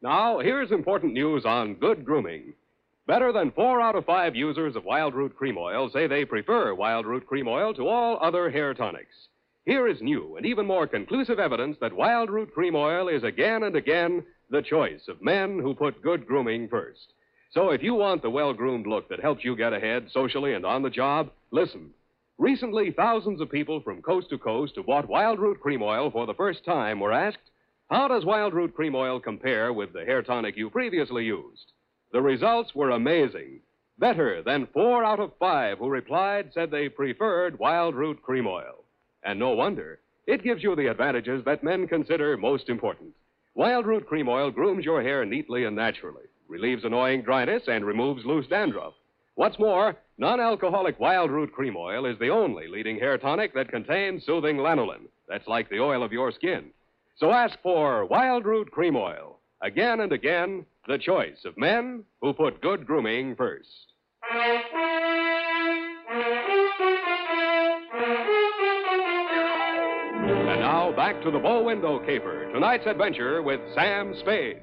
Now, here's important news on good grooming. Better than 4 out of 5 users of Wild Root Cream Oil say they prefer Wild Root Cream Oil to all other hair tonics. Here is new and even more conclusive evidence that Wild Root Cream Oil is again and again the choice of men who put good grooming first. So if you want the well-groomed look that helps you get ahead socially and on the job, listen. Recently, thousands of people from coast to coast who bought Wild Root Cream Oil for the first time were asked, how does Wild Root Cream Oil compare with the hair tonic you previously used? The results were amazing. Better than 4 out of 5 who replied said they preferred Wild Root Cream Oil. And no wonder. It gives you the advantages that men consider most important. Wild Root Cream Oil grooms your hair neatly and naturally, relieves annoying dryness, and removes loose dandruff. What's more, non-alcoholic Wild Root Cream Oil is the only leading hair tonic that contains soothing lanolin. That's like the oil of your skin. So ask for Wild Root Cream Oil. Again and again, the choice of men who put good grooming first. And now, back to the Bow Window Caper. Tonight's adventure with Sam Spade.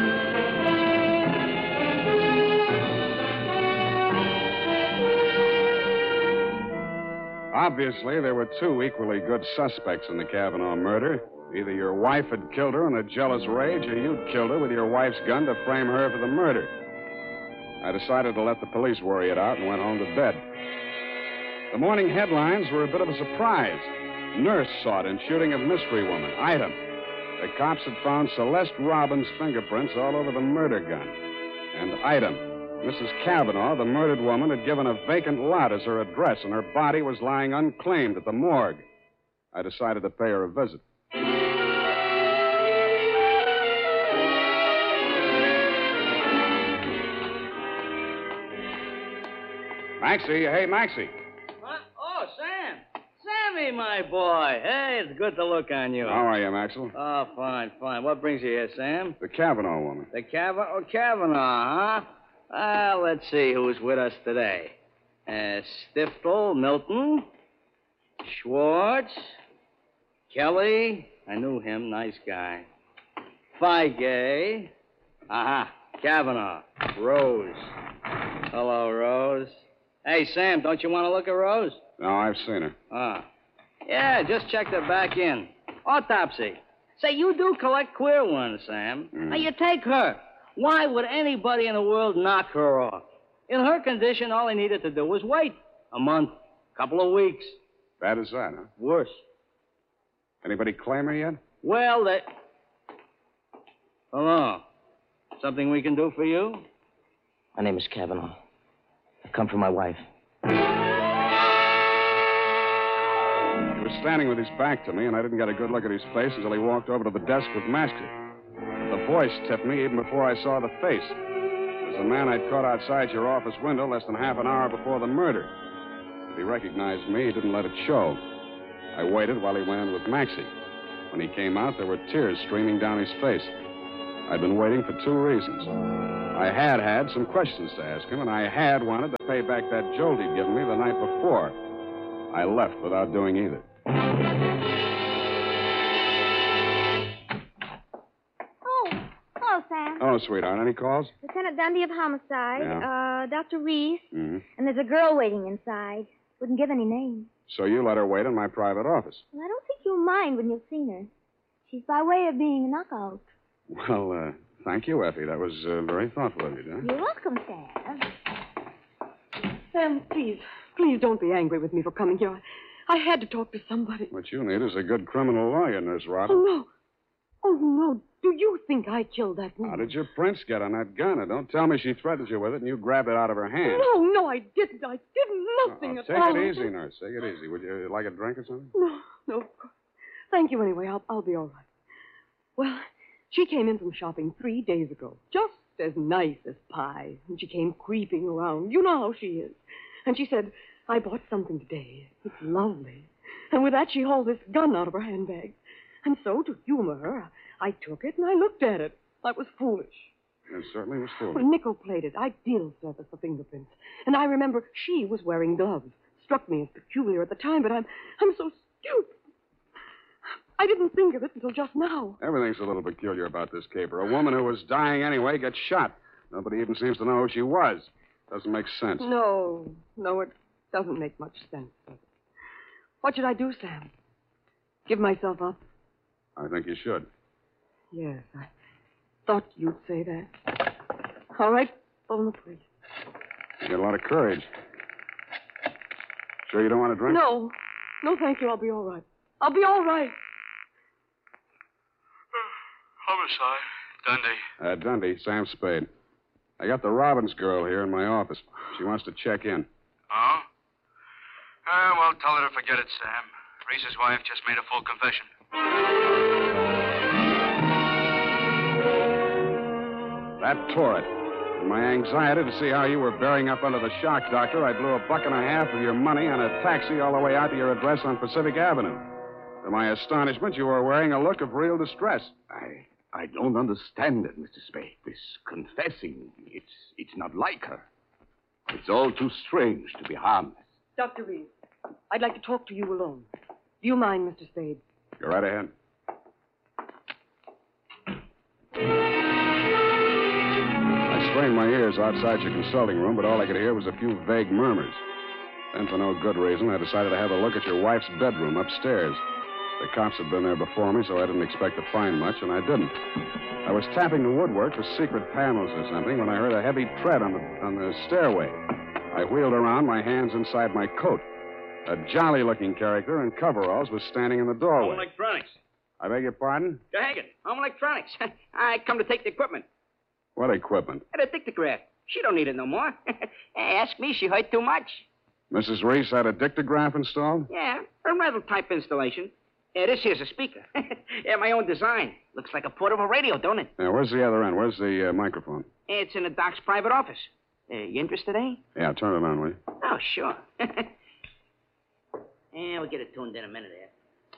Obviously, there were 2 equally good suspects in the Kavanaugh murder. Either your wife had killed her in a jealous rage, or you'd killed her with your wife's gun to frame her for the murder. I decided to let the police worry it out and went home to bed. The morning headlines were a bit of a surprise. Nurse sought in shooting of mystery woman. Item. The cops had found Celeste Robbins' fingerprints all over the murder gun. And item. Mrs. Kavanaugh, the murdered woman, had given a vacant lot as her address, and her body was lying unclaimed at the morgue. I decided to pay her a visit. Maxie, hey, Maxie. What? Oh, Sam. Sammy, my boy. Hey, it's good to look on you. How are you, Maxwell? Oh, fine. What brings you here, Sam? The Kavanaugh woman. The Kavanaugh, huh? Let's see who's with us today. Stiftel, Milton, Schwartz, Kelly. I knew him. Nice guy. Feige. Kavanaugh. Rose. Hello, Rose. Hey, Sam, don't you want to look at Rose? No, I've seen her. Yeah, just checked her back in. Autopsy. Say, you do collect queer ones, Sam. Now, you take her. Why would anybody in the world knock her off? In her condition, all he needed to do was wait. A month. Couple of weeks. Bad as that, huh? Worse. Anybody claim her yet? Well, Hello. Something we can do for you? My name is Kavanaugh. I've come for my wife. He was standing with his back to me, and I didn't get a good look at his face until he walked over to the desk with Maxie. But the voice tipped me even before I saw the face. It was the man I'd caught outside your office window less than half an hour before the murder. If he recognized me, he didn't let it show. I waited while he went in with Maxie. When he came out, there were tears streaming down his face. I'd been waiting for 2 reasons. I had some questions to ask him, and I had wanted to pay back that jolt he'd given me the night before. I left without doing either. Oh, hello, Sam. Oh, sweetheart, any calls? Lieutenant Dundee of Homicide, Yeah. Dr. Reese, Mm-hmm. and there's a girl waiting inside. Wouldn't give any names. So you let her wait in my private office? Well, I don't think you'll mind when you've seen her. She's by way of being a knockout. Well, thank you, Effie. That was very thoughtful of you, John. You're welcome, Sam. Sam, please don't be angry with me for coming here. I had to talk to somebody. What you need is a good criminal lawyer, Nurse Robin. Oh, no. Do you think I killed that woman? How did your prints get on that gun? Now, don't tell me she threatened you with it and you grabbed it out of her hand. No, I didn't. I did nothing at all. Take it easy, Nurse. Take it easy. Would you like a drink or something? No, of course. Thank you anyway. I'll be all right. Well, she came in from shopping 3 days ago. Just as nice as pie. And she came creeping around. You know how she is. And she said, I bought something today. It's lovely. And with that, she hauled this gun out of her handbag. And so, to humor her, I took it and I looked at it. I was foolish. It certainly was foolish. Well, nickel-plated, ideal surface for fingerprints. And I remember she was wearing gloves. Struck me as peculiar at the time, but I'm so stupid. I didn't think of it until just now. Everything's a little peculiar about this caper. A woman who was dying anyway gets shot. Nobody even seems to know who she was. Doesn't make sense. No, it doesn't make much sense, does it? What should I do, Sam? Give myself up? I think you should. Yes, I thought you'd say that. All right, phone the police. You got a lot of courage. Sure you don't want to drink? No, thank you. I'll be all right. I'll be all right. Homicide. Dundee. Dundee, Sam Spade. I got the Robbins girl here in my office. She wants to check in. Oh? Well, tell her to forget it, Sam. Reese's wife just made a full confession. That tore it. In my anxiety to see how you were bearing up under the shock, Doctor, I blew $1.50 of your money on a taxi all the way out to your address on Pacific Avenue. To my astonishment, you were wearing a look of real distress. I don't understand it, Mr. Spade. This confessing, it's not like her. It's all too strange to be harmless. Dr. Reed, I'd like to talk to you alone. Do you mind, Mr. Spade? Go right ahead. I strained my ears outside your consulting room, but all I could hear was a few vague murmurs. Then, for no good reason, I decided to have a look at your wife's bedroom upstairs. The cops had been there before me, so I didn't expect to find much, and I didn't. I was tapping the woodwork for secret panels or something when I heard a heavy tread on the stairway. I wheeled around, my hands inside my coat. A jolly-looking character in coveralls was standing in the doorway. Home Electronics. I beg your pardon? Hagen, Home Electronics. I come to take the equipment. What equipment? The dictograph. She don't need it no more. Ask me, she hurt too much. Mrs. Reese had a dictograph installed? Yeah, a rental type installation. This here's a speaker. Yeah, my own design. Looks like a portable radio, don't it? Yeah, where's the other end? Where's the microphone? It's in the doc's private office. You interested, eh? Yeah, turn it on, will you? Oh, sure. Yeah, we'll get it tuned in a minute here.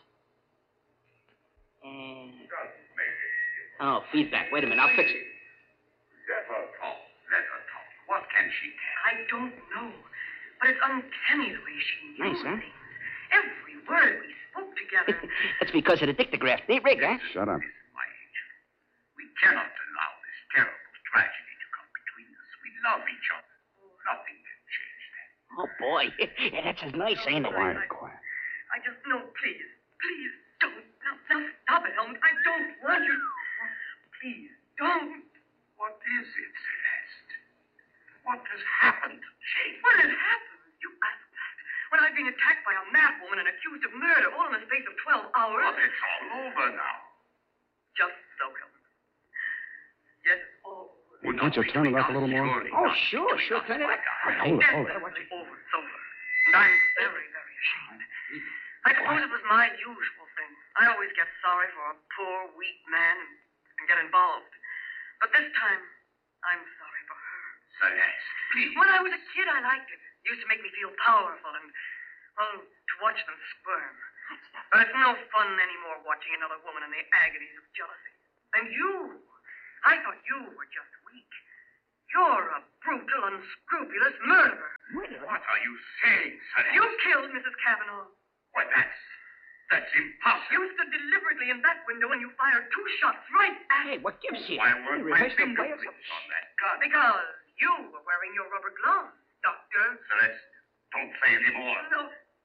Oh, feedback. Wait a minute, I'll fix it. Let her talk. What can she tell? I don't know. But it's uncanny the way she Nice, huh? things. Every word we spoke together. That's because of the dictograph. Neat rig, huh? Shut up. Miss White, we cannot allow this terrible tragedy to come between us. We love each other. Nothing can change that. Oh, boy. Yeah, that's as nice, ain't it? Quiet. I just know, please, don't. Now stop it, Helmut. I don't want you. Please, don't. What is it, Celeste? What has happened to Jane? What has happened? You asked that. When I've been attacked by a madwoman and accused of murder all in the space of 12 hours. But it's all over now. Just so, Helmut. Yes, it's all over. Well, can't you turn it up a little more? Oh, sure. Turn it up. Hold it. Over. It's over. And I'm very, very ashamed. I suppose it was my usual thing. I always get sorry for a poor, weak man and get involved. But this time, I'm sorry for her. Celeste, please. When I was a kid, I liked it. It used to make me feel powerful and, well, to watch them squirm. But it's no fun anymore watching another woman in the agonies of jealousy. And you, I thought you were just weak. You're a brutal, unscrupulous murderer. What are you saying, Celeste? You killed Mrs. Kavanaugh. Why, that's impossible. You stood deliberately in that window and you fired 2 shots right at Hey, what gives you? Why weren't my rehearsed the fingerprints players? on that gun? Because you were wearing your rubber gloves, Doctor. Celeste, don't say any more. No.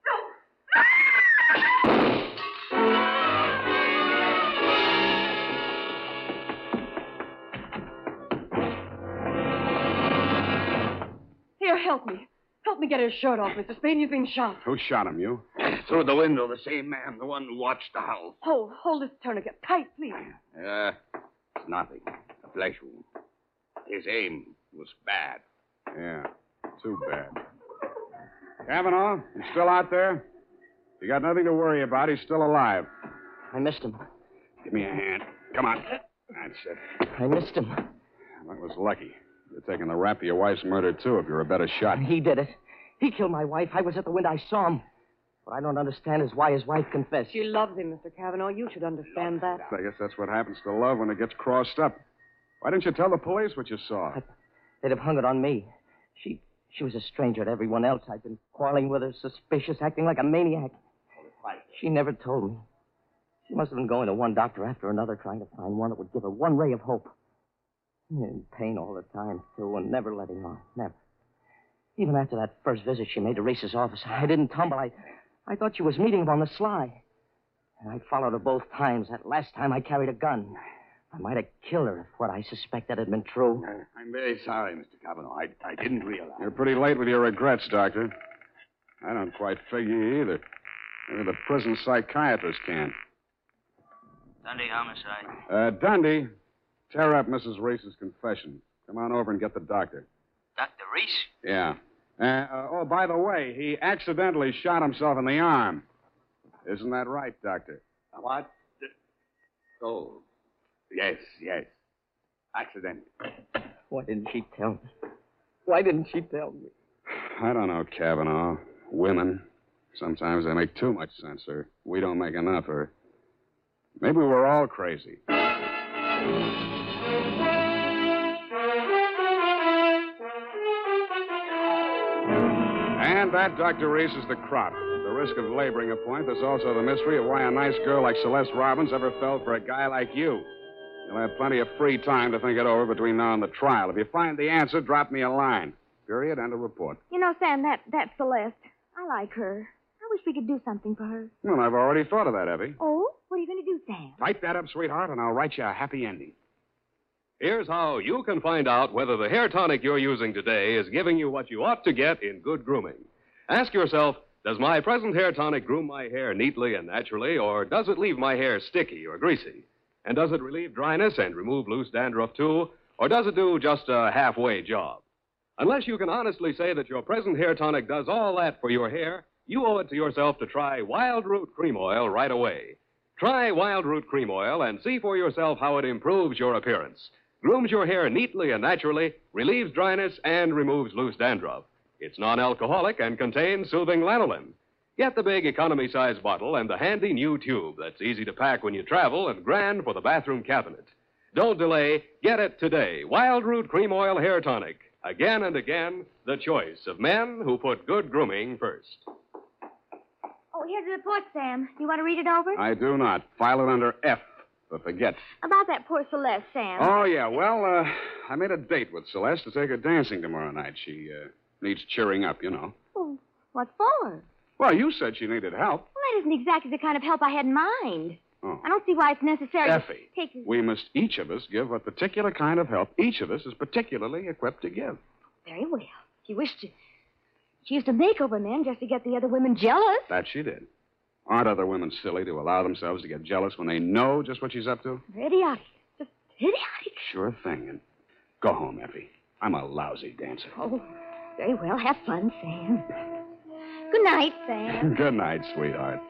Here, help me. Help me get his shirt off, Mr. Spade. He's being shot. Who shot him, you? Through the window, the same man, the one who watched the house. Hold this tourniquet tight, please. It's nothing. A flesh wound. His aim was bad. Yeah, too bad. Kavanaugh, you still out there? You got nothing to worry about. He's still alive. I missed him. Give me a hand. Come on. That's it. I missed him. That was lucky. You're taking the rap for your wife's murder, too, if you're a better shot. He did it. He killed my wife. I was at the window. I saw him. What I don't understand is why his wife confessed. She loves him, Mr. Kavanaugh. You should understand that. I guess that's what happens to love when it gets crossed up. Why didn't you tell the police what you saw? They'd have hung it on me. She was a stranger to everyone else. I'd been quarreling with her, suspicious, acting like a maniac. She never told me. She must have been going to one doctor after another, trying to find one that would give her one ray of hope. In pain all the time, too, and never letting on. Never. Even after that first visit she made to Reese's office, I didn't tumble. I thought she was meeting him on the sly. And I followed her both times. That last time I carried a gun. I might have killed her if what I suspected had been true. I'm very sorry, Mr. Cavanaugh. I didn't realize. You're pretty late with your regrets, Doctor. I don't quite figure you either. Maybe the prison psychiatrist can. Dundee homicide. Dundee, tear up Mrs. Reese's confession. Come on over and get the doctor. Dr. Reese? Yeah. By the way, he accidentally shot himself in the arm. Isn't that right, Doctor? What? Oh, yes. Accident. Why didn't she tell me? Why didn't she tell me? I don't know, Cavanaugh. Women. Sometimes they make too much sense, or we don't make enough, or maybe we're all crazy. And that, Dr. Reese, is the crop. At the risk of laboring a point, there's also the mystery of why a nice girl like Celeste Robbins ever fell for a guy like you. You'll have plenty of free time to think it over between now and the trial. If you find the answer, drop me a line. Period. End of report. You know, Sam, that's Celeste. I like her. I wish we could do something for her. Well, I've already thought of that, Evie. Oh? What are you going to do, Sam? Type that up, sweetheart, and I'll write you a happy ending. Here's how you can find out whether the hair tonic you're using today is giving you what you ought to get in good grooming. Ask yourself, does my present hair tonic groom my hair neatly and naturally, or does it leave my hair sticky or greasy? And does it relieve dryness and remove loose dandruff, too, or does it do just a halfway job? Unless you can honestly say that your present hair tonic does all that for your hair, you owe it to yourself to try Wild Root Cream Oil right away. Try Wild Root Cream Oil and see for yourself how it improves your appearance, grooms your hair neatly and naturally, relieves dryness, and removes loose dandruff. It's non-alcoholic and contains soothing lanolin. Get the big economy-size bottle and the handy new tube that's easy to pack when you travel and grand for the bathroom cabinet. Don't delay. Get it today. Wild Root Cream Oil Hair Tonic. Again and again, the choice of men who put good grooming first. Oh, here's the report, Sam. You want to read it over? I do not. File it under F for forget. About that poor Celeste, Sam. Oh, yeah. Well, I made a date with Celeste to take her dancing tomorrow night. She needs cheering up, you know. Oh, what for? Well, you said she needed help. Well, that isn't exactly the kind of help I had in mind. Oh. I don't see why it's necessary Effie, to take... we must each of us give a particular kind of help each of us is particularly equipped to give. Very well. She used to make over men just to get the other women jealous. That she did. Aren't other women silly to allow themselves to get jealous when they know just what she's up to? Idiotic. Just idiotic. Sure thing. And go home, Effie. I'm a lousy dancer. Oh, very well. Have fun, Sam. Good night, Sam. Good night, sweetheart.